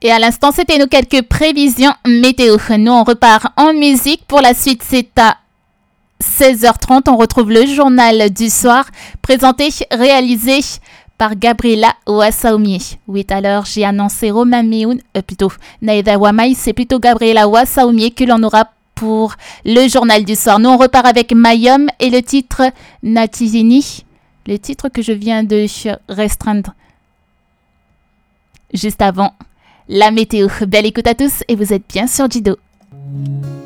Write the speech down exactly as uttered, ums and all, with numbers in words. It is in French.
Et à l'instant, c'était nos quelques prévisions météo. Nous, on repart en musique. Pour la suite, c'est à seize heures trente. On retrouve le journal du soir, présenté, réalisé par Gabriela Wassaoumie. Oui, alors j'ai annoncé Romain Mioun, euh, plutôt Naïda Wamai, c'est plutôt Gabriela Wassaoumie que l'on aura pour le journal du soir. Nous, on repart avec Mayom et le titre Nativini, le titre que je viens de restreindre juste avant la météo. Belle écoute à tous et vous êtes bien sur Jido.